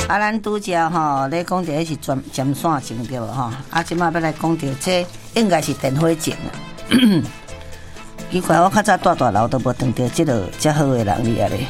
咱拄则吼咧讲着迄是尖线症对无吼？即摆要来讲着这应该是电火症啊。奇怪，我较早大楼都无碰到即个遮好诶人哩啊咧。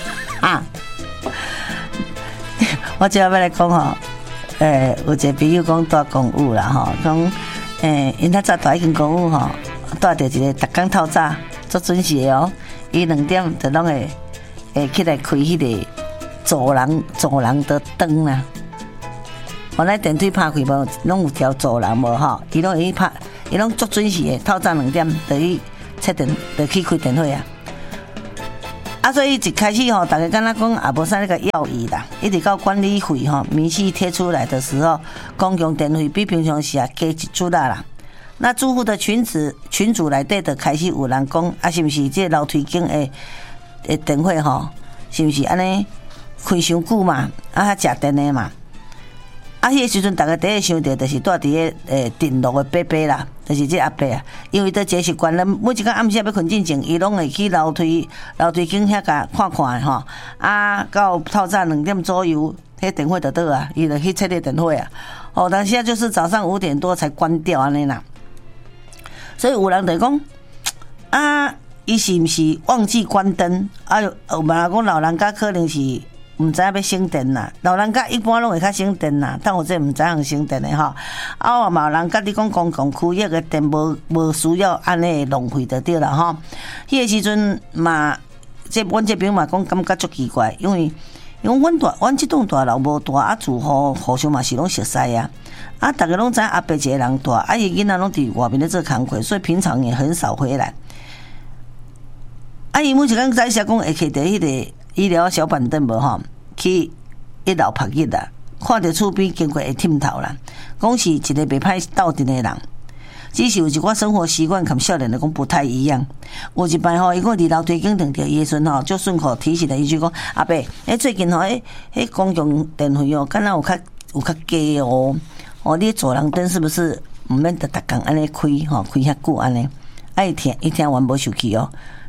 我即摆要来讲吼，有一个朋友讲住公寓啦吼，讲因较早住迄间公寓吼，住着一个逐工透早足准时诶哦，伊2点就拢会起来开迄个。走廊的灯啦，我那电梯拍开无，拢有条走廊无吼，伊拢会拍，伊拢足准时的，透早2点就去切电，就去开电火啊。所以一开始吼，大家敢若讲也无啥那个要义啦，一直到管理费吼明细贴出来的时候，公共电费比平常时啊加1注啦。那住户的群组内底就开始有人讲啊，是毋是这楼梯间的电火吼，是毋是安尼？开伤久嘛，食电的嘛，迄个时阵，大家第一想到就是住伫个电路的伯伯啦，就是这阿伯啊，因为都这习惯了，每一工暗时要困进前，伊拢会去楼梯间遐甲看看吼，到透早2点左右，迄电火就倒啊，伊就去切个电火啊，但现在就是早上5点多才关掉安尼啦，所以有人就讲伊是毋是忘记关灯？有嘛讲老人家可能是。毋知影要省电啦，老人家一般拢会较省电啦，但我这毋知影省电的吼。嘛有人甲你讲公共区域的电无需要安尼浪费就对啦吼。迄个时阵嘛，阮这边嘛讲感觉足奇怪，因为阮这栋大楼无大，住户互相嘛是拢熟悉啊。大家拢知阿伯一个人住，伊囡仔拢伫外面咧做工课，所以平常也很少回来。伊每一工早时讲会摕着迄个。医疗小板凳无吼，去1楼拍日啦，看到厝边经过会忝头啦。讲是一个袂歹斗阵的人，只是有一寡生活习惯跟少年来讲不太一样。有一摆吼，伊讲伫楼梯间等着伊时阵吼，就顺口提醒了一句讲：阿伯，最近吼，迄公共电费哦，敢若有较低哦。你走廊灯是不是毋免得逐工安尼开吼，开遐久安尼？伊听完无生气哦，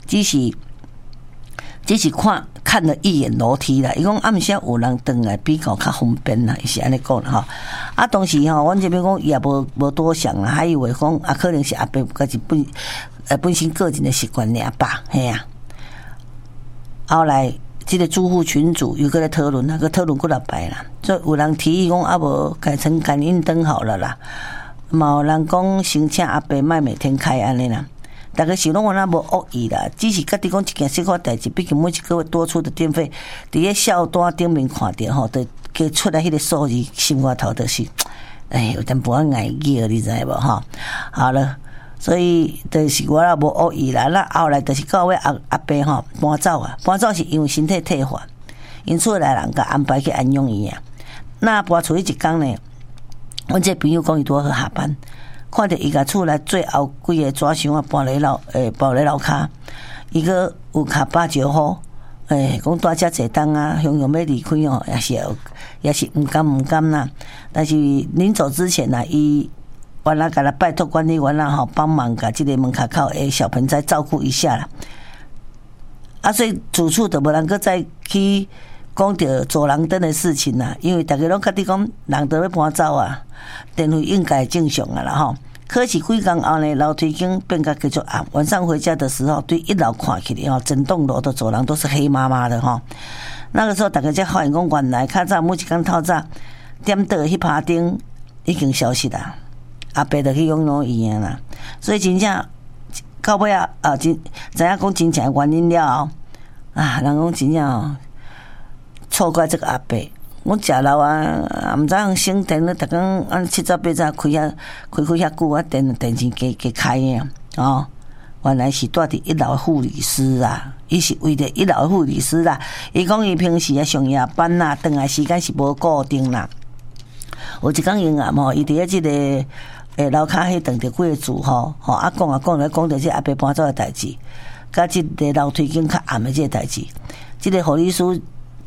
只是看了一眼楼梯啦，伊讲暗时有人转来比较方便啦，伊是安尼讲啦吼。当时吼，阮这边讲伊也无多想啦，还以为讲可能是阿伯家己本身个人的习惯尔吧，嘿啊。后来这个住户群组又搁咧讨论，讨论几落摆啦，所以有人提议讲无改成感应灯好了啦，嘛有人讲先请阿伯莫每天开安尼啦。大家是拢原来无恶意啦，只是甲你讲一件小可代志，毕竟每一个月多出的电费，伫咧小单顶面看着吼，就加出来迄个数字，心外头就是，有淡薄仔碍叫，你知无吼？好了，所以就是我也无恶意啦。那后来就是到尾阿伯吼搬走是因为身体退化，因厝内人甲安排去安养伊啊。那搬出去一工呢，阮这朋友讲伊拄好下班。看到伊家厝内最后几个纸箱啊，搬咧楼骹，伊个有卡8招呼，讲住遮济当啊，雄雄要离开哦，也是毋甘啦。但是临走之前啊，伊原来甲他拜托管理员啦吼，帮忙甲即个门口口的小盆栽照顾一下啦。所以主厝就无人搁再去讲到走廊灯的事情啦，因为大家拢甲你讲人都要搬走啊，电费应该正常啊啦吼。可是几工后呢，楼梯间变甲继续暗。晚上回家的时候，对1楼看起来整栋楼的走廊都是黑麻麻的哈。那个时候大家才发现讲，原来较早每一工透早点倒迄趴灯已经消失啦，阿伯就去拥有伊啊啦。所以真正到尾知影讲真正的原因了后人讲真正错怪这个阿伯。我食老毋知影省电咧，逐工7早8早开遐久电钱加开的原来是住伫1楼的护理师啊，伊是为着1楼的护理师啦。伊讲伊平时上夜班啦，转来时间是无固定啦。有一工阴暗伊伫即个楼骹迄等着几个住讲讲着即阿伯搬走的代志，甲即个楼梯间较暗的即个代志，即个护理师。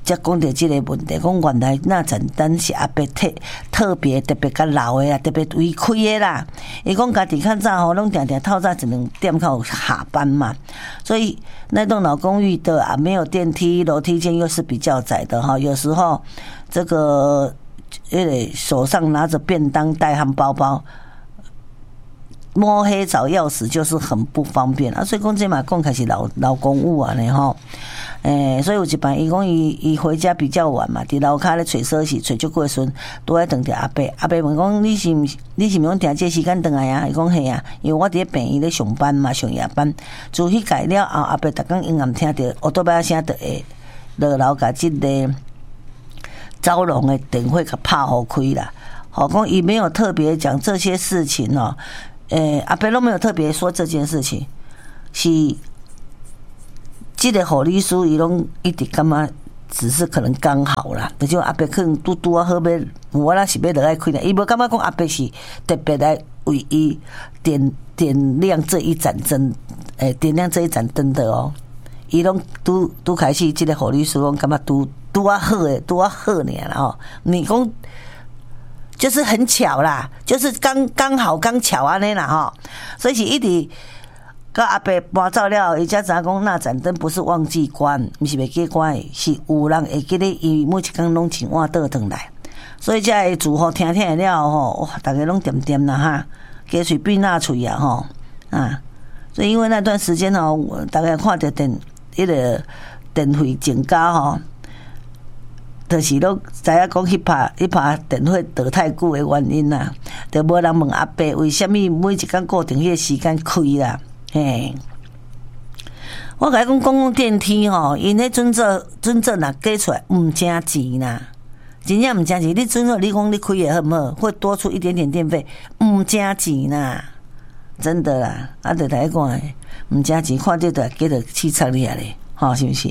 才讲到这个问题，讲原来那盏灯是阿伯特别较老的啦，特别为开的啦。伊讲家己较早吼，拢定定透早1-2点才有下班嘛，所以那栋老公寓的啊没有电梯，楼梯间又是比较窄的哈，有时候这个手上拿着便当袋和包包。摸黑找钥匙就是很不方便啊，所以讲这嘛讲开是老公务啊呢吼，所以有一班伊讲伊回家比较晚嘛，伫楼骹咧找锁匙，找足过时，拄爱等着阿伯问讲你是毋是讲定这时间倒来啊？伊讲嘿啊，因为我伫咧病院咧上班嘛，上夜班，自迄改了后，阿伯逐工阴暗听着乌托邦声，就会落楼甲即个招龙的电话甲拍互开啦。好讲伊没有特别讲这些事情哦。阿伯都没有特别说这件事情，是这个护理师伊拢一直感觉只是可能刚好啦，就阿伯可能拄啊好要，我啦是要落来开的，伊无感觉讲阿伯是特别来为伊点亮这一盏灯，点亮这一盏灯的哦，伊拢拄开始，这个护理师拢感觉拄啊好诶，拄啊好尔啦哦，你讲。就是很巧啦，就是刚好刚巧安尼啦吼，所以是一直甲阿伯搬走了，伊才知影讲那盏灯不是忘记关，毋是袂记关的，是有人会记得伊每一工拢请我倒转来，所以才会住户听了吼，哇，大家拢点点啦哈，加喙变那喙啊吼啊，所以因为那段时间吼，大家看到迄个电费增加吼。就是拢知影讲迄拍电话倒太久的原因啦，就无人问阿伯为虾米每一工固定迄个时间开啦，嘿。我甲你讲电梯吼，因迄准则若计出来毋正钱啦，真正毋正钱。你准则你讲你开也好唔好，会多出一点点电费，毋正钱啦，真的啦。啊，就大家讲诶，毋正钱，看这个给着气场你啊咧，吼，是毋是？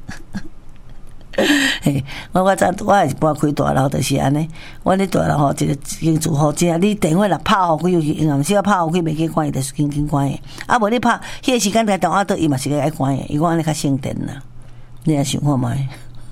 嘿，我早我也是搬开大楼，就是安尼。我咧大楼吼，一个经住户真，你电话若拍互开，尤其阴暗时啊拍互开，袂记关伊，就是紧关诶。啊，无你拍迄个时间台电话倒，伊嘛是个爱关诶。伊讲安尼较省电啦，你也想看卖？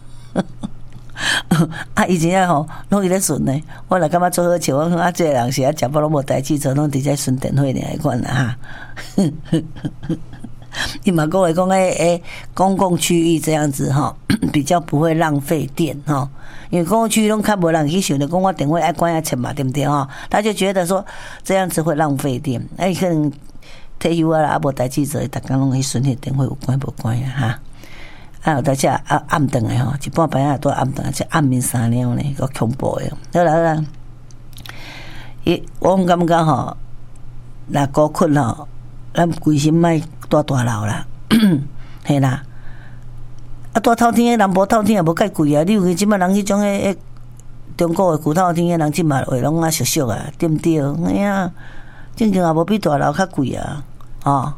啊，以前啊吼，拢伊咧顺呢。我若感觉做好笑，我讲啊，这个人是啊，食饱拢无代志做，拢直接顺电话尔迄款啦哈。伊嘛跟我讲公共区域这样子哈，比较不会浪费电哈，因为公共区域拢较无人去想着讲我电话爱关爱切嘛，对不对哈？他就觉得说这样子会浪费电，可能退休啊啦，啊无代志做，逐工拢去顺迄电话有关无关啊哈。啊，有当时暗顿的吼，一半晡仔都暗顿，即暗暝3点呢，个恐怖的。好啦，我感觉吼，若孤困吼，咱规心莫住大楼啦，嘿啦。啊，住透天的人无透天也无介贵啊。你有去即摆人迄种中国的旧透天的人，即摆话拢啊俗俗啊，对毋对？哎呀，正经也无比大楼较贵啊，哦。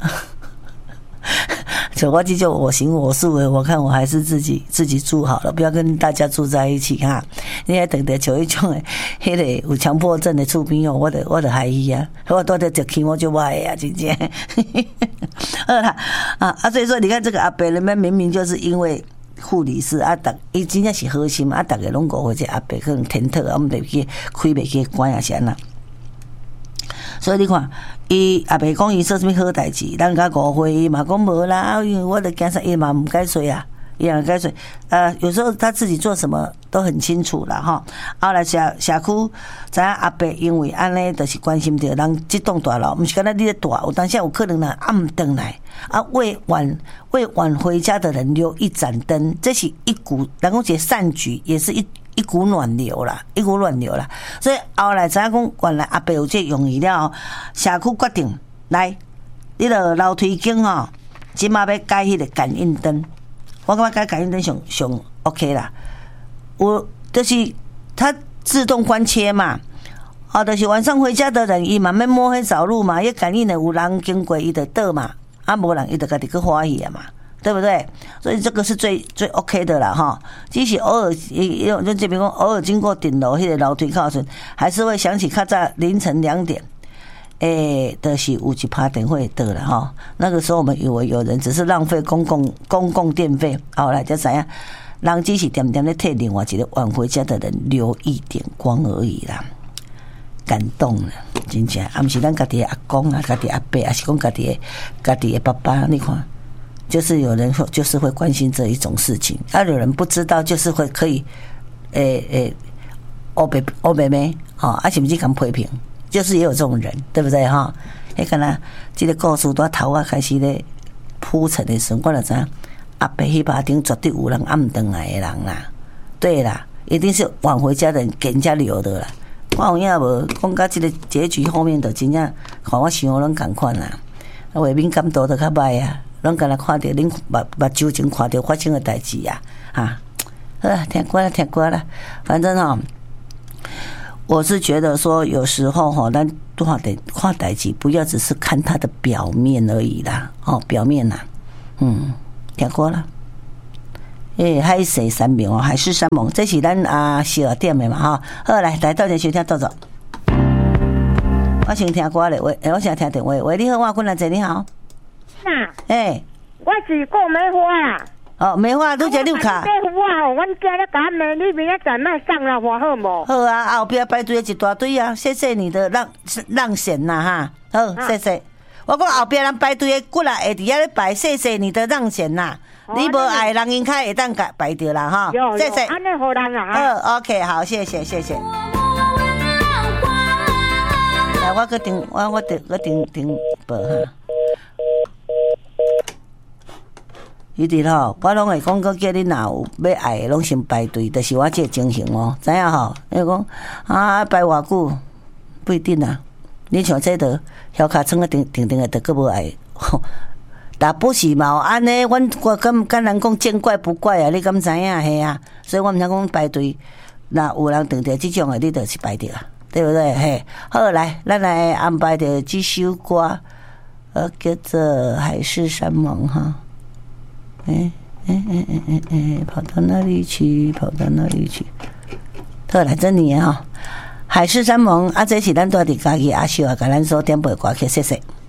所以我这就我行我素的，我看我还是自己住好了，不要跟大家住在一起哈。你还等着像迄种的，迄个有强迫症的厝边哦，我就害伊啊，我多着就气我就歹啊，真正。好啦，所以说你看这个阿伯，人们明明就是因为护理师啊，伊真正是好心啊，大家拢误会这阿伯可能天特啊，我们袂记开袂记关啊，是安那。所以你看，伊也袂讲伊做啥物好代志，人家误会伊嘛讲无啦，因为我的惊啥伊嘛唔该说啊，伊也该说。有时候他自己做什么都很清楚啦哈。后来社区知影阿伯因为安尼，就是关心着人这栋大楼，毋是干那你咧住，有当下有可能呢暗灯来啊，为晚回家的人留一盏灯，这是一股，人讲一个善举，也是一股暖流啦，所以后来知影讲，原来阿伯有这用意了，社区决定来，你落楼梯间吼，即马要改迄个感应灯，我感觉改感应灯上 OK 啦，就是它自动关切嘛，就是晚上回家的人，伊慢慢摸黑找路嘛，伊感应的有人经过，伊就倒嘛，啊无人伊就家己去欢喜啊嘛。对不对？所以这个是最 OK 的啦哈。即使偶尔就这边讲，偶尔经过顶楼迄个楼梯靠时，还是会想起较早凌晨2点，就是有一拍电话倒了哈。那个时候我们以为有人只是浪费公共电费，后来才知影， 人只是点点咧替另外一个挽回家的人留一点光而已啦。感动了，真正，啊，不是咱家己的阿公啊，家己阿伯，还是讲家己的爸爸，你看，就是有人说，就是会关心这一种事情，啊，有人不知道，就是会可以，欧妹妹，啊，是不是敢批评？就是也有这种人，对不对哈？迄个呢，这个故事在头啊开始咧铺陈的时候，我就知阿伯迄把顶绝对有人暗顿来的人啦，对啦，一定是挽回家人给人家留的啦。我有影无讲到这个结局后面，就真正看我想拢共款啦。画面感度都较歹啊，拢敢若看到恁目睭前看到发生的代志啊，哈，好，听过了，反正哈，我是觉得说有时候哈，咱看代志，不要只是看它的表面而已啦，哦，表面啦，听过了。海誓山盟哦，海誓山盟，这是咱小店的嘛哈。好，来到这收听豆豆。我先听歌咧，我先听电话。喂，你好，我困难姐，你好。 我是顾梅花啦。 哦，梅花，拄则你有卡。 梅花哦，阮今日甲问你明仔载卖送了我好无？ 好啊，后壁排队一大堆啊，谢谢你的让贤呐哈。好，谢谢。我讲后壁人排队的骨啊，会伫遐咧排，谢谢你的让贤呐。你无爱人应该会当排着啦哈，谢谢。 安尼好人啊。 OK， 好，谢谢。来，我定报哈。伊伫吼，我拢会讲个叫你若有要爱的，拢先排队，就是我这情形哦，知影吼？因为讲排偌久不一定啊。你像这个小卡床啊，定的，都个无爱。但不是嘛？安尼，我敢人讲见怪不怪啊！你敢知影嘿啊？所以我毋想讲排队，那有人等着这种的，你就去排着啊，对不对？嘿，好来，咱来安排着这首歌，叫做《海誓山盟》哈。跑到哪里去？好来，这里哈，《海誓山盟》啊，这是咱住伫家己阿秀啊，甲咱所点播歌曲，谢谢。